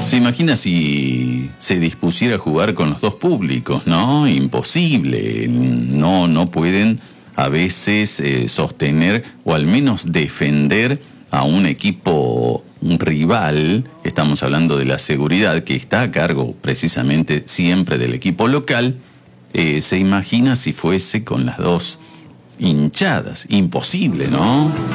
Se imagina si se dispusiera a jugar con los dos públicos, ¿no? Imposible. No pueden a veces sostener o al menos defender a un equipo rival. Estamos hablando de la seguridad que está a cargo precisamente siempre del equipo local. Se imagina si fuese con las dos hinchadas. Imposible, ¿no?